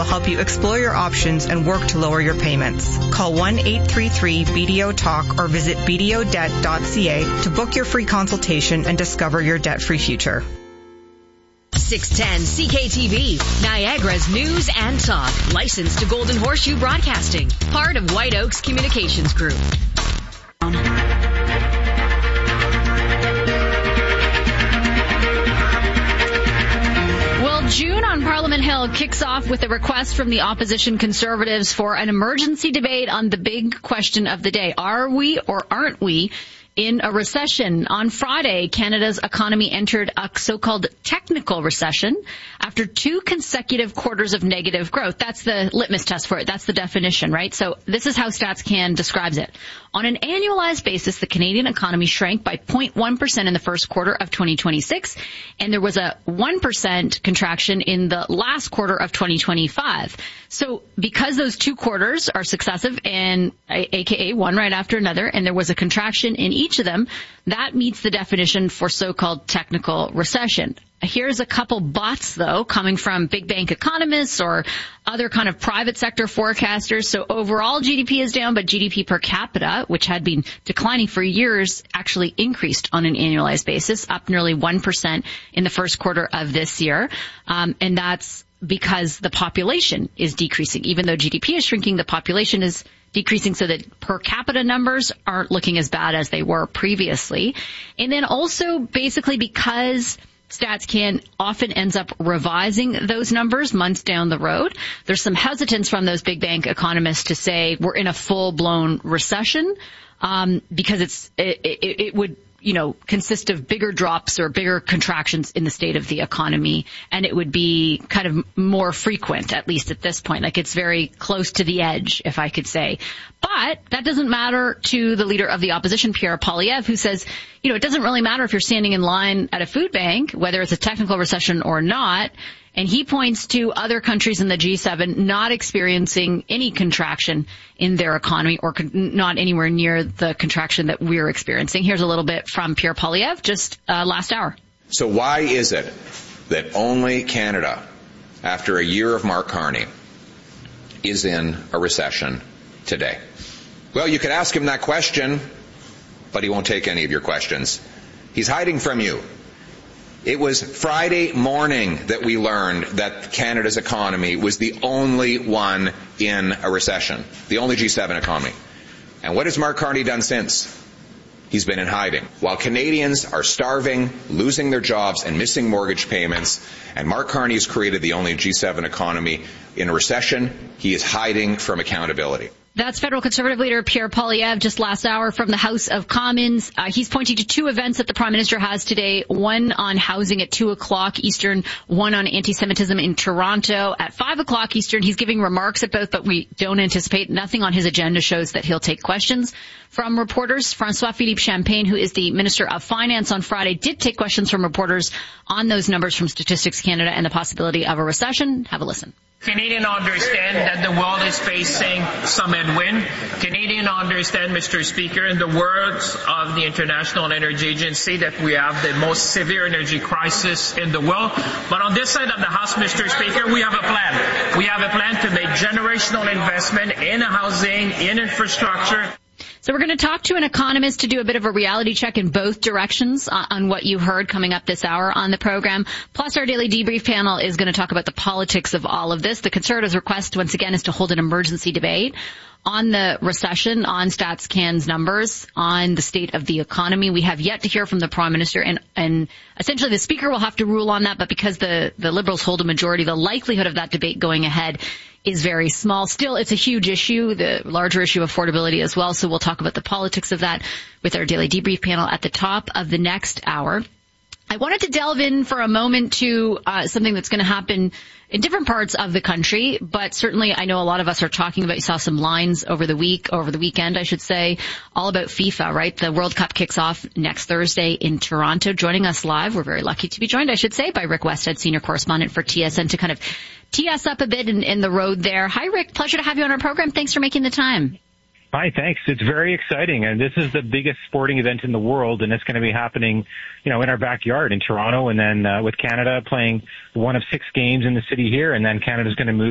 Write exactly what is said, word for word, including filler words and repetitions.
will help you explore your options and work to lower your payments. Call one eight three three B D O talk or visit b d o debt dot c a to book your free consultation and discover your debt-free future. six ten C K T V, Niagara's news and talk. Licensed to Golden Horseshoe Broadcasting. Part of White Oaks Communications Group. Well, June on Parliament Hill kicks off with a request from the opposition Conservatives for an emergency debate on the big question of the day. Are we or aren't we in a recession? On Friday, Canada's economy entered a so-called technical recession after two consecutive quarters of negative growth. That's the litmus test for it. That's the definition, right? So this is how StatsCan describes it. On an annualized basis, the Canadian economy shrank by zero point one percent in the first quarter of twenty twenty-six, and there was a one percent contraction in the last quarter of twenty twenty-five. So because those two quarters are successive, and aka one right after another, and there was a contraction in each of them, that meets the definition for so-called technical recession. Here's a couple buts, though, coming from big bank economists or other kind of private sector forecasters. So overall G D P is down, but G D P per capita, which had been declining for years, actually increased on an annualized basis, up nearly one percent in the first quarter of this year. Um, and that's because the population is decreasing. Even though G D P is shrinking, the population is decreasing, so that per capita numbers aren't looking as bad as they were previously. And then also basically because StatsCan often ends up revising those numbers months down the road, there's some hesitance from those big bank economists to say we're in a full-blown recession, um, because it's it, it, it would you know, consist of bigger drops or bigger contractions in the state of the economy, and it would be kind of more frequent, at least at this point. Like, it's very close to the edge, if I could say. But that doesn't matter to the leader of the opposition, Pierre Poilievre, who says, you know, it doesn't really matter if you're standing in line at a food bank, whether it's a technical recession or not. And he points to other countries in the G seven not experiencing any contraction in their economy, or con- not anywhere near the contraction that we're experiencing. Here's a little bit from Pierre Poilievre just uh, last hour. So why is it that only Canada, after a year of Mark Carney, is in a recession today? Well, you could ask him that question, but he won't take any of your questions. He's hiding from you. It was Friday morning that we learned that Canada's economy was the only one in a recession, the only G seven economy. And what has Mark Carney done since? He's been in hiding. While Canadians are starving, losing their jobs, and missing mortgage payments, and Mark Carney has created the only G seven economy in a recession, he is hiding from accountability. That's federal Conservative leader Pierre Poilievre just last hour from the House of Commons. Uh, he's pointing to two events that the Prime Minister has today, one on housing at two o'clock Eastern, one on anti-Semitism in Toronto at five o'clock Eastern. He's giving remarks at both, but we don't anticipate. Nothing on his agenda shows that he'll take questions from reporters. François-Philippe Champagne, who is the Minister of Finance on Friday, did take questions from reporters on those numbers from Statistics Canada and the possibility of a recession. Have a listen. Canadians understand that the world is facing some headwind. Canadians understand, Mister Speaker, in the words of the International Energy Agency, that we have the most severe energy crisis in the world. But on this side of the House, Mister Speaker, we have a plan. We have a plan to make generational investment in housing, in infrastructure. So we're going to talk to an economist to do a bit of a reality check in both directions uh, on what you heard coming up this hour on the program. Plus, our daily debrief panel is going to talk about the politics of all of this. The Conservatives' request, once again, is to hold an emergency debate on the recession, on StatsCan's numbers, on the state of the economy. We have yet to hear from the Prime Minister, and, and essentially the Speaker will have to rule on that, but because the, the Liberals hold a majority, the likelihood of that debate going ahead is very small. Still, it's a huge issue, the larger issue of affordability as well, so we'll talk about the politics of that with our daily debrief panel at the top of the next hour. I wanted to delve in for a moment to uh, something that's going to happen in different parts of the country, but certainly I know a lot of us are talking about, you saw some lines over the week, over the weekend, I should say, all about FIFA, right? The World Cup kicks off next Thursday in Toronto. Joining us live, we're very lucky to be joined, I should say, by Rick Westhead, senior correspondent for T S N, to kind of tee us up a bit in, in the road there. Hi, Rick. Pleasure to have you on our program. Thanks for making the time. Hi, thanks. It's very exciting, and this is the biggest sporting event in the world, and it's going to be happening, you know, in our backyard in Toronto, and then uh, with Canada playing one of six games in the city here, and then Canada's going to move